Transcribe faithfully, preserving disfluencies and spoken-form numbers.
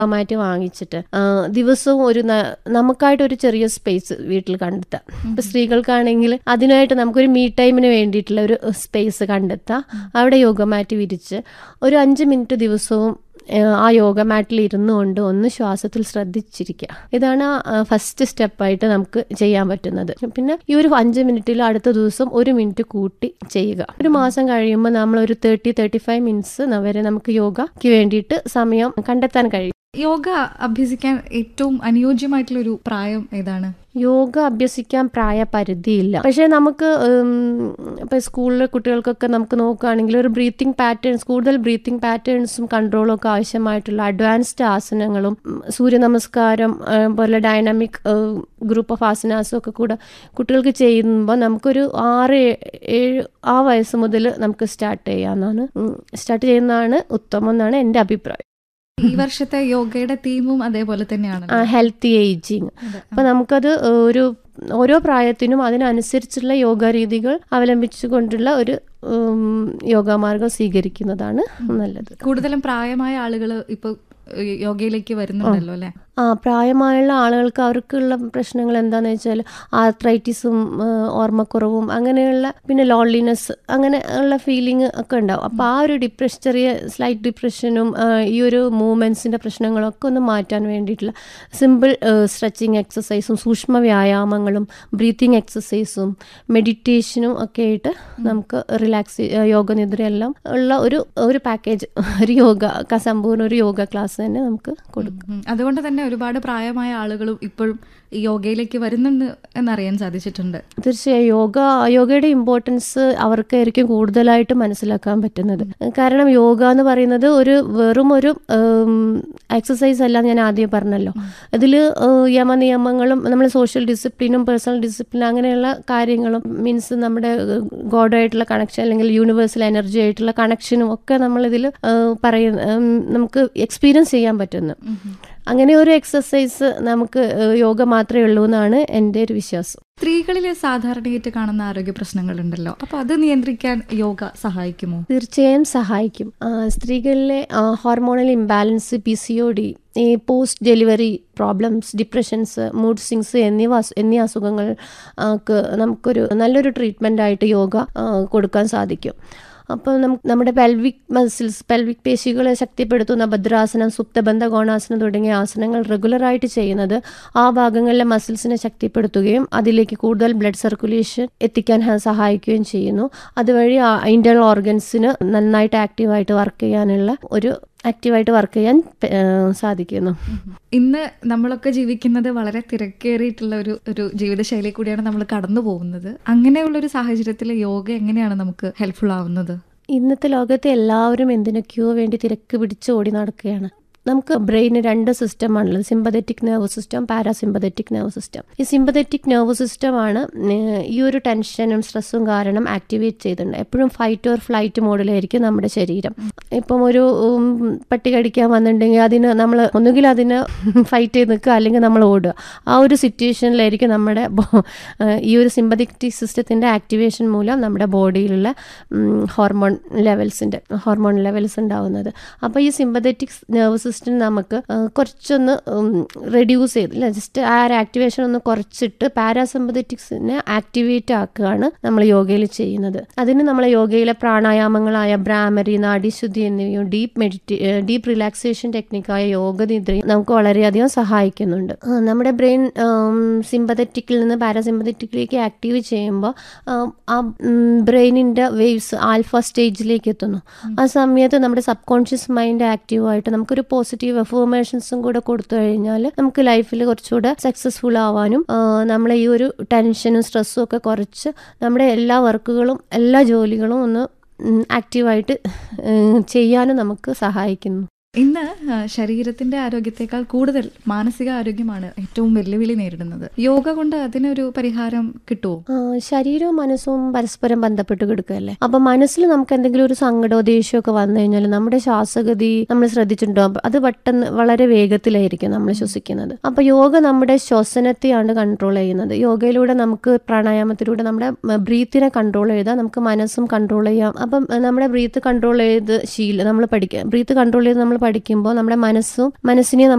മാറ്റി വാങ്ങിച്ചിട്ട് ദിവസവും ഒരു നമുക്കായിട്ട് ഒരു ചെറിയ സ്പേസ് വീട്ടിൽ കണ്ടെത്താം. ഇപ്പൊ സ്ത്രീകൾക്കാണെങ്കിൽ അതിനായിട്ട് നമുക്കൊരു മീ ടൈമിന് വേണ്ടിയിട്ടുള്ള ഒരു സ്പേസ് കണ്ടെത്താം. അവിടെ യോഗ മാറ്റ് വിരിച്ച് ഒരു അഞ്ച് മിനിറ്റ് ദിവസവും ആ യോഗ മാറ്റിൽ ഇരുന്നു കൊണ്ട് ഒന്ന് ശ്വാസത്തിൽ ശ്രദ്ധിച്ചിരിക്കുക. ഇതാണ് ഫസ്റ്റ് സ്റ്റെപ്പായിട്ട് നമുക്ക് ചെയ്യാൻ പറ്റുന്നത്. പിന്നെ ഈ ഒരു അഞ്ച് മിനിറ്റിൽ അടുത്ത ദിവസം ഒരു മിനിറ്റ് കൂട്ടി ചെയ്യുക. ഒരു മാസം കഴിയുമ്പോൾ നമ്മൾ ഒരു തേർട്ടി തേർട്ടി ഫൈവ് മിനിറ്റ്സ് വരെ നമുക്ക് യോഗയ്ക്ക് വേണ്ടിയിട്ട് സമയം കണ്ടെത്താൻ കഴിയും. യോഗ അഭ്യസിക്കാൻ ഏറ്റവും അനുയോജ്യമായിട്ടുള്ള ഒരു പ്രായം ഏതാണ്? യോഗ അഭ്യസിക്കാൻ പ്രായപരിധിയില്ല. പക്ഷേ നമുക്ക് ഇപ്പം സ്കൂളിലെ കുട്ടികൾക്കൊക്കെ നമുക്ക് നോക്കുകയാണെങ്കിൽ ഒരു ബ്രീത്തിങ് പാറ്റേൺസ്, കൂടുതൽ ബ്രീത്തിങ് പാറ്റേൺസും കൺട്രോളും ഒക്കെ ആവശ്യമായിട്ടുള്ള അഡ്വാൻസ്ഡ് ആസനങ്ങളും സൂര്യ നമസ്കാരം പോലെ ഡൈനാമിക് ഗ്രൂപ്പ് ഓഫ് ആസനാസും ഒക്കെ കൂടെ കുട്ടികൾക്ക് ചെയ്യുമ്പോൾ നമുക്കൊരു ആറ് ഏഴ് ആ വയസ്സ് മുതൽ നമുക്ക് സ്റ്റാർട്ട് ചെയ്യാമെന്നാണ് സ്റ്റാർട്ട് ചെയ്യുന്നതാണ് ഉത്തമം എന്നാണ് എൻ്റെ അഭിപ്രായം. ഈ വർഷത്തെ യോഗയുടെ തീമും അതേപോലെ തന്നെയാണ്, ഹെൽത്തി ഏജിങ്. അപ്പൊ നമുക്കത് ഒരു ഓരോ പ്രായത്തിനും അതിനനുസരിച്ചുള്ള യോഗ രീതികൾ അവലംബിച്ചുകൊണ്ടുള്ള ഒരു യോഗാമാർഗം സ്വീകരിക്കുന്നതാണ് നല്ലത്. കൂടുതലും പ്രായമായ ആളുകൾ ഇപ്പൊ യോഗയിലേക്ക് വരുന്നുണ്ടല്ലോ അല്ലെ? ആ പ്രായമായുള്ള ആളുകൾക്ക് അവർക്കുള്ള പ്രശ്നങ്ങൾ എന്താണെന്ന് വെച്ചാൽ ആർത്രൈറ്റിസും ഓർമ്മക്കുറവും അങ്ങനെയുള്ള പിന്നെ ലോൺലിനെസ് അങ്ങനെ ഉള്ള ഫീലിംഗ് ഒക്കെ ഉണ്ടാവും. അപ്പോൾ ആ ഒരു ഡിപ്രഷൻ, ചെറിയ സ്ലൈറ്റ് ഡിപ്രഷനും ഈ ഒരു മൂവ്മെൻറ്റ്സിൻ്റെ പ്രശ്നങ്ങളൊക്കെ ഒന്ന് മാറ്റാൻ വേണ്ടിയിട്ടുള്ള സിമ്പിൾ സ്ട്രെച്ചിങ് എക്സസൈസും സൂക്ഷ്മ വ്യായാമങ്ങളും ബ്രീത്തിങ് എക്സസൈസും മെഡിറ്റേഷനും ഒക്കെ ആയിട്ട് നമുക്ക് റിലാക്സ് യോഗ നിദ്രയെല്ലാം ഉള്ള ഒരു ഒരു പാക്കേജ്, ഒരു യോഗ സമ്പൂർണ്ണ ഒരു യോഗ ക്ലാസ് തന്നെ നമുക്ക് കൊടുക്കും. അതുകൊണ്ട് തന്നെ ഒരുപാട് പ്രായമായ ആളുകളും ഇപ്പോഴും യോഗയിലേക്ക് വരുന്നുണ്ട് എന്നറിയാൻ സാധിച്ചിട്ടുണ്ട്. തീർച്ചയായും യോഗ യോഗയുടെ ഇമ്പോർട്ടൻസ് അവർക്കായിരിക്കും കൂടുതലായിട്ട് മനസ്സിലാക്കാൻ പറ്റുന്നത്. കാരണം യോഗ എന്ന് പറയുന്നത് ഒരു വെറും ഒരു എക്സസൈസ് അല്ല, ഞാൻ ആദ്യം പറഞ്ഞല്ലോ. ഇതിൽ യമനിയമങ്ങളും നമ്മൾ സോഷ്യൽ ഡിസിപ്ലിനും പേഴ്സണൽ ഡിസിപ്ലിനും അങ്ങനെയുള്ള കാര്യങ്ങളും മീൻസ് നമ്മുടെ ഗോഡായിട്ടുള്ള കണക്ഷൻ അല്ലെങ്കിൽ യൂണിവേഴ്സൽ എനർജി ആയിട്ടുള്ള കണക്ഷനും ഒക്കെ നമ്മളിതിൽ പറയുന്ന നമുക്ക് എക്സ്പീരിയൻസ് ചെയ്യാൻ പറ്റുന്നു. അങ്ങനെ ഒരു എക്സസൈസ് നമുക്ക് യോഗ മാത്രമേ ഉള്ളൂ എന്നാണ് എൻ്റെ ഒരു വിശ്വാസം. സ്ത്രീകളിൽ സാധാരണയായിട്ട് കാണുന്ന ആരോഗ്യ പ്രശ്നങ്ങളുണ്ടല്ലോ, അപ്പൊ അത് നിയന്ത്രിക്കാൻ യോഗ സഹായിക്കുമോ? തീർച്ചയായും സഹായിക്കും. സ്ത്രീകളിലെ hormonal imbalance, P C O D, ഈ post delivery problems, depressions, mood swings എന്നിവ എന്നീ അസുഖങ്ങൾക്ക് നമുക്കൊരു നല്ലൊരു ട്രീറ്റ്മെൻ്റ് ആയിട്ട് യോഗ കൊടുക്കാൻ സാധിക്കും. അപ്പോൾ നമുക്ക് നമ്മുടെ പെൽവിക് മസിൽസ്, പെൽവിക് പേശികളെ ശക്തിപ്പെടുത്തുന്ന ഭദ്രാസനം, സുപ്തബന്ധ കോണാസനം തുടങ്ങിയ ആസനങ്ങൾ റെഗുലറായിട്ട് ചെയ്യുന്നത് ആ ഭാഗങ്ങളിലെ മസിൽസിനെ ശക്തിപ്പെടുത്തുകയും അതിലേക്ക് കൂടുതൽ ബ്ലഡ് സർക്കുലേഷൻ എത്തിക്കാൻ സഹായിക്കുകയും ചെയ്യുന്നു. അതുവഴി ഇന്റേണൽ ഓർഗൻസിന് നന്നായിട്ട് ആക്റ്റീവായിട്ട് വർക്ക് ചെയ്യാനുള്ള ഒരു ആക്റ്റീവായിട്ട് വർക്ക് ചെയ്യാൻ സാധിക്കുന്നു. ഇന്ന് നമ്മളൊക്കെ ജീവിക്കുന്നത് വളരെ തിരക്കേറിയിട്ടുള്ള ഒരു ഒരു ജീവിതശൈലി കൂടിയാണ് നമ്മൾ കടന്നു പോകുന്നത്. അങ്ങനെയുള്ളൊരു സാഹചര്യത്തിൽ യോഗ എങ്ങനെയാണ് നമുക്ക് ഹെൽപ്ഫുൾ ആവുന്നത്? ഇന്നത്തെ ലോകത്തെ എല്ലാവരും എന്തിനൊക്കെയോ വേണ്ടി തിരക്ക് പിടിച്ച് ഓടി നടക്കുകയാണ്. നമുക്ക് ബ്രെയിന് രണ്ട് സിസ്റ്റമാണുള്ളത്, sympathetic nervous system, parasympathetic nervous system. ഈ സിമ്പതറ്റിക് നെർവസ് സിസ്റ്റമാണ് ഈ ഒരു ടെൻഷനും സ്ട്രെസ്സും കാരണം ആക്ടിവേറ്റ് ചെയ്തിട്ടുണ്ട്. എപ്പോഴും ഫൈറ്റ് ഓർ ഫ്ലൈറ്റ് മോഡിലായിരിക്കും നമ്മുടെ ശരീരം. ഇപ്പം ഒരു പട്ടി കടിക്കാൻ വന്നിട്ടുണ്ടെങ്കിൽ അതിന് നമ്മൾ ഒന്നുകിൽ അതിന് ഫൈറ്റ് ചെയ്ത് നിൽക്കുക അല്ലെങ്കിൽ നമ്മൾ ഓടുക. ആ ഒരു സിറ്റുവേഷനിലായിരിക്കും നമ്മുടെ ഈ ഒരു സിമ്പതറ്റിക് സിസ്റ്റത്തിൻ്റെ ആക്ടിവേഷൻ മൂലം നമ്മുടെ ബോഡിയിലുള്ള ഹോർമോൺ ലെവൽസിൻ്റെ ഹോർമോൺ ലെവൽസ് ഉണ്ടാവുന്നത്. അപ്പോൾ ഈ സിമ്പതറ്റിക് നെർവസ് സിസ്റ്റം നമുക്ക് കുറച്ചൊന്ന് റെഡ്യൂസ് ചെയ്ത് ജസ്റ്റ് ആ ഒരു ആക്ടിവേഷൻ ഒന്ന് കുറച്ചിട്ട് പാരാസിമ്പതറ്റിക്സിനെ ആക്ടിവേറ്റ് ആക്കുകയാണ് നമ്മൾ യോഗയിൽ ചെയ്യുന്നത്. അതിന് നമ്മൾ യോഗയിലെ പ്രാണായാമങ്ങളായ ഭ്രാമരി, നാഡീശുദ്ധി എന്നിവയും ഡീപ്പ് മെഡിറ്റേ ഡീപ്പ് റിലാക്സേഷൻ ടെക്നിക്കായ യോഗനിദ്രയും നമുക്ക് വളരെയധികം സഹായിക്കുന്നുണ്ട്. നമ്മുടെ ബ്രെയിൻ സിമ്പതറ്റിക്കിൽ നിന്ന് പാരാസിമ്പതറ്റിക്കിലേക്ക് ആക്റ്റീവ് ചെയ്യുമ്പോൾ ആ ബ്രെയിനിൻ്റെ വേവ്സ് ആൽഫ സ്റ്റേജിലേക്ക് എത്തുന്നു. ആ സമയത്ത് നമ്മുടെ സബ് കോൺഷ്യസ് മൈൻഡ് ആക്റ്റീവായിട്ട് നമുക്കൊരു പോസിറ്റീവ് അഫർമേഷൻസും കൂടെ കൊടുത്തു കഴിഞ്ഞാൽ നമുക്ക് ലൈഫിൽ കുറച്ചുകൂടെ സക്സസ്ഫുൾ ആവാനും നമ്മളെ ഈ ഒരു ടെൻഷനും സ്ട്രെസ്സും ഒക്കെ കുറച്ച് നമ്മുടെ എല്ലാ വർക്കുകളും എല്ലാ ജോലികളും ഒന്ന് ആക്റ്റീവായിട്ട് ചെയ്യാനും നമുക്ക് സഹായിക്കുന്നു. ഇന്ന് ശരീരത്തിന്റെ ആരോഗ്യത്തെക്കാൾ കൂടുതൽ മാനസിക ആരോഗ്യമാണ് ഏറ്റവും വെല്ലുവിളി നേരിടുന്നത്. യോഗ കൊണ്ട് അതിനൊരു പരിഹാരം കിട്ടുമോ? ശരീരവും മനസ്സും പരസ്പരം ബന്ധപ്പെട്ട് കിടക്കുകയല്ലേ. അപ്പൊ മനസ്സിൽ നമുക്ക് എന്തെങ്കിലും ഒരു സങ്കടമോ ദേഷ്യമൊക്കെ വന്നു കഴിഞ്ഞാൽ നമ്മുടെ ശ്വാസഗതി നമ്മൾ ശ്രദ്ധിച്ചിട്ടുണ്ടോ? അത് പെട്ടെന്ന് വളരെ വേഗത്തിലായിരിക്കും നമ്മൾ ശ്വസിക്കുന്നത്. അപ്പൊ യോഗ നമ്മുടെ ശ്വസനത്തെയാണ് കൺട്രോൾ ചെയ്യുന്നത്. യോഗയിലൂടെ നമുക്ക് പ്രാണായാമത്തിലൂടെ നമ്മുടെ ബ്രീത്തിനെ കൺട്രോൾ ചെയ്താൽ നമുക്ക് മനസ്സും കൺട്രോൾ ചെയ്യാം. അപ്പം നമ്മുടെ ബ്രീത്ത് കൺട്രോൾ ചെയ്ത് ശീലം നമ്മൾ പഠിക്കാം. ബ്രീത്ത് കൺട്രോൾ ചെയ്ത് നമ്മൾ പഠിക്കുമ്പോൾ നമ്മുടെ മനസ്സും മനസ്സിനെ